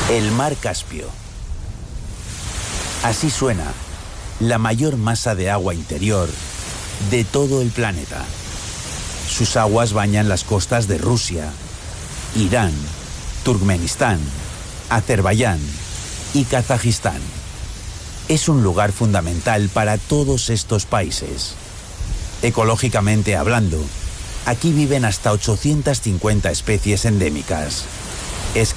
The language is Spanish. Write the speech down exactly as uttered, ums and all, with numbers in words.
El mar Caspio. Así suena la mayor masa de agua interior de todo el planeta. Sus aguas bañan las costas de Rusia, Irán, Turkmenistán, Azerbaiyán y Kazajistán. Es un lugar fundamental para todos estos países. Ecológicamente hablando, aquí viven hasta ochocientas cincuenta especies endémicas.